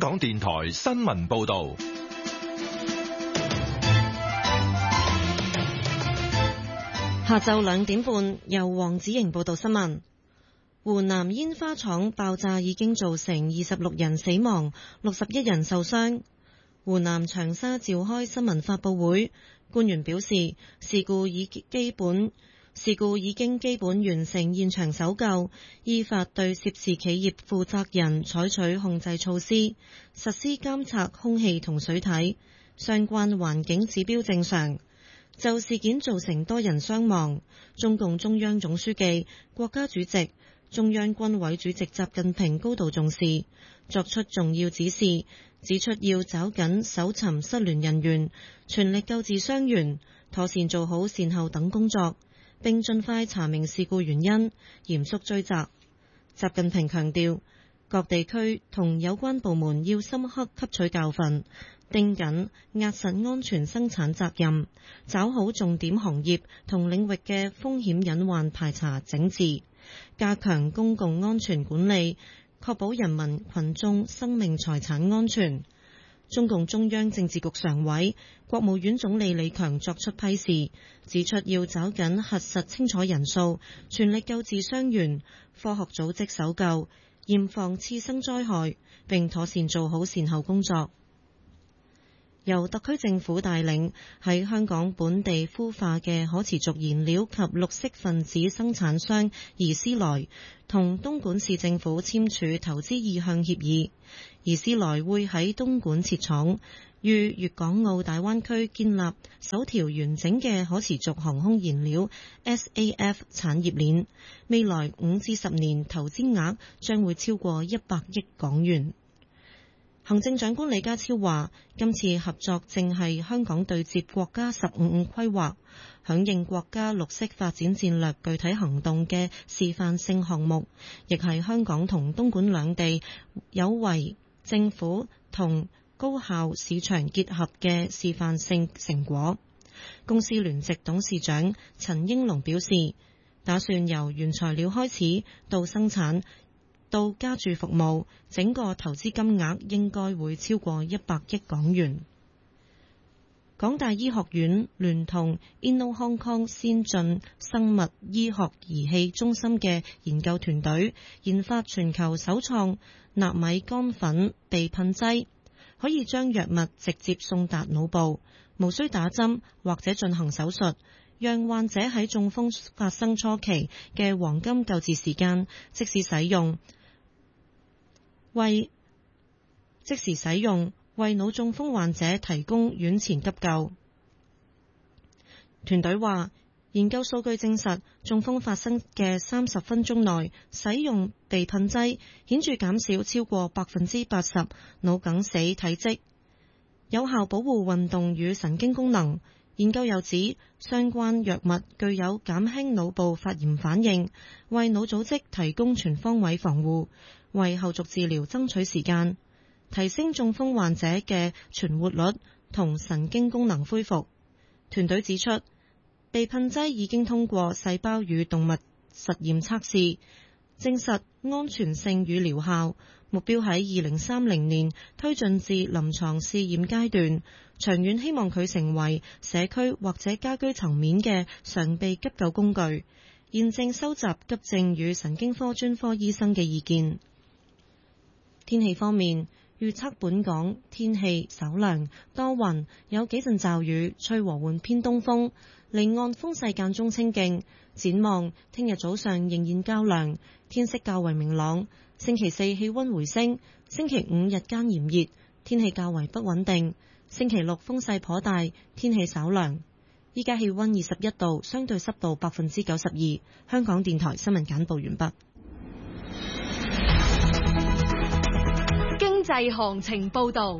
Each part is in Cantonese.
港電台新聞報道。 下晝2點半，由黃子瑩報道新聞。湖南煙花廠爆炸已經造成26人死亡，61人受傷。湖南長沙召開新聞發佈會，官員表示，事故已經基本完成現場搜救，依法對涉事企業負責人採取控制措施，實施監測空氣同水體，相關環境指標正常。就事件造成多人傷亡，中共中央總書記、國家主席、中央軍委主席習近平高度重視，作出重要指示，指出要抓緊搜尋失聯人員，全力救治傷員，妥善做好善後等工作，並盡快查明事故原因，嚴肅追責。習近平強調，各地區同有關部門要深刻吸取教訓，盯緊壓實安全生產責任，抓好重點行業同領域嘅風險隱患排查整治，加強公共安全管理，確保人民群眾生命財產安全。中共中央政治局常委、國務院總理李強作出批示，指出要抓緊核實清楚人數，全力救治傷員，科學組織搜救，嚴防次生災害，並妥善做好善後工作。由特區政府帶領喺香港本地孵化嘅可持續燃料及綠色分子生產商怡斯萊同東莞市政府簽署投資意向協議，怡斯萊會喺東莞設廠，於粵港澳大灣區建立首條完整嘅可持續航空燃料 SAF 產業鏈，未來5至10年投資額將會超過100億港元。行政長官李家超話，今次合作正係香港對接國家15規劃，響應國家綠色發展戰略具體行動嘅示範性項目，亦係香港同東莞兩地有為政府同高效市場結合嘅示範性成果。公司聯席董事長陳英龍表示，打算由原材料開始到生產到加注服務，整個投資金額應該會超過100億港元。港大醫學院聯同 Inno Hong Kong 先進生物醫學儀器中心嘅研究團隊，研發全球首創納米乾粉鼻噴劑，可以將藥物直接送達腦部，無需打針或者進行手術，讓患者喺中風發生初期嘅黃金救治時間即時使用，為腦中風患者提供院前急救。團隊話，研究數據證實，中風發生嘅30分鐘內使用鼻噴劑，顯著減少超過80%腦梗死體積，有效保護運動與神經功能。研究又指，相關藥物具有減輕腦部發炎反應，為腦組織提供全方位防護，為後續治療爭取時間，提升中風患者嘅存活率同神經功能恢復。團隊指出，鼻噴劑已經通過細胞與動物實驗測試，證實安全性與療效，目標喺2030年推進至臨床試驗階段，長遠希望佢成為社區或者家居層面嘅常備急救工具。現正收集急症與神經科專科醫生嘅意見。天氣方面，預測本港天氣稍涼多雲，有幾陣驟雨，吹和緩偏東風，離岸風勢間中清勁。展望聽日早上仍然較涼，天色較為明朗。星期四氣溫回升，星期五日間炎熱，天氣較為不穩定。星期六風勢頗大，天氣稍涼。依家氣溫21度，相對濕度92%。香港電台新聞簡報完畢。 經濟行情報道。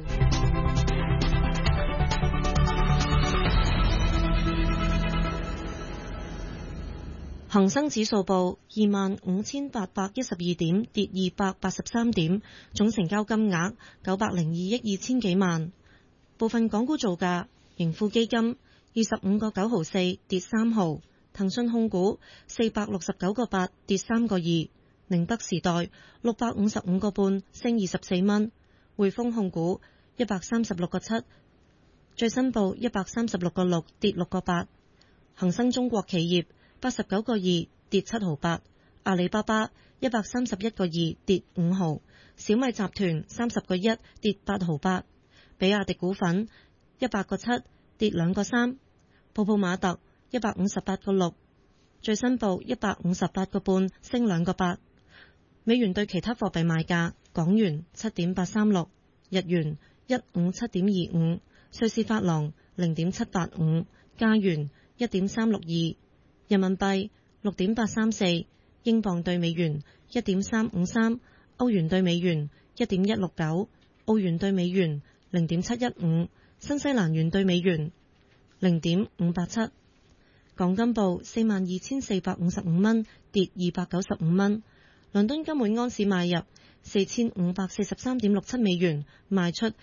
恒生指數報25,812點，跌283點，總成交金額902億2千幾萬。部分港股造價：盈富基金25個9毫4，跌3毫；騰訊控股469個8，跌3個2；寧德時代655個半，升24蚊； 匯豐控股136個7，最新報136個6，跌6個8。恒生中國企業89個2，跌7毫8。阿里巴巴131個2，跌5毫。小米集團30個1，跌8毫8。比亞迪股份100個7，跌2個3。泡泡瑪特158個6，最新報158個半，升2個8。美元對其他貨幣賣價：港元7.836，日元157.25，瑞士法郎0.785，加元1.362，人民幣6.834，英鎊對美元1.353，歐元對美元1.169，澳元對美元0.715，新西蘭元對美元0.587。港金報42,455蚊，跌295蚊。倫敦金每安士買入4543.67美元，賣出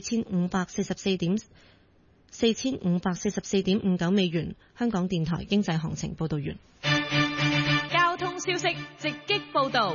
4544.59美元。香港電台經濟行情報道完。 交通消息直擊報道。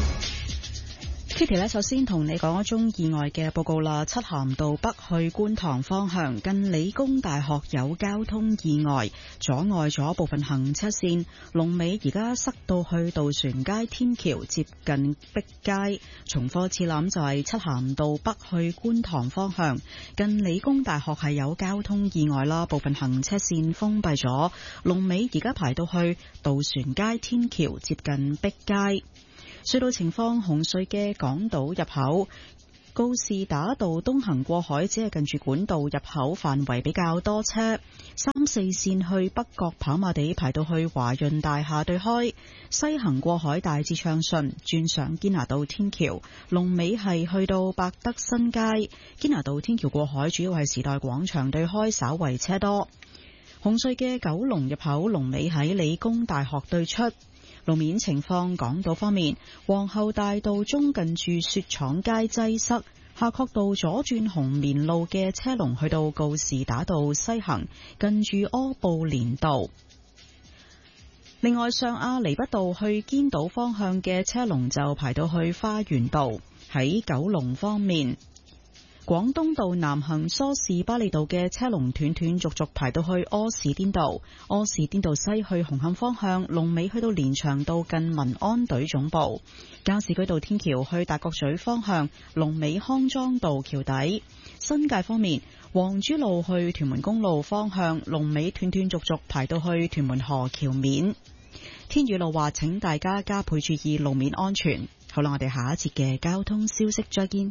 Kitty 呢，首先同你講一宗意外嘅報告啦。漆咸道北去觀塘方向，近理工大學有交通意外，阻礙咗部分行車線，龍尾而家塞到去渡船街天橋，接近碧街。重複次諗就係漆咸道北去觀塘方向，近理工大學係有交通意外啦，部分行車線封閉咗，龍尾而家排到去渡船街天橋，接近碧街。隧道情況：紅隧嘅港島入口告士打道東行過海，只係近住管道入口範圍比較多車。3、4線去北角跑馬地排到去華潤大廈對開，西行過海大致暢順。轉上堅拿道天橋，龍尾係去到百德新街。堅拿道天橋過海主要係時代廣場對開，稍為車多。紅隧嘅九龍入口龍尾喺理工大學對出。路面情況，港島方面，皇后大道中近住雪廠街擠塞，夏慤道左轉紅棉路嘅車龍去到告士打道西行，近住柯布連道。另外，上亞厘畢道去堅道方向嘅車龍就排到去花園道。喺九龍方面，廣東道南行梳士巴利道嘅車龍斷斷續續排到去柯士甸道，柯士甸道西去紅磡方向，龍尾去到連翔道近民安隊總部。加士居道天橋去大角咀方向，龍尾康莊道橋底。新界方面，黃珠路去屯門公路方向，龍尾斷斷續續排到去屯門河橋面。天雨路滑，請大家加倍注意路面安全。好啦，我哋下一節嘅交通消息再見。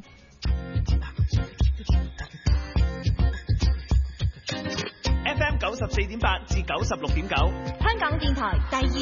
FM 94.8至96.9， 香港電台第二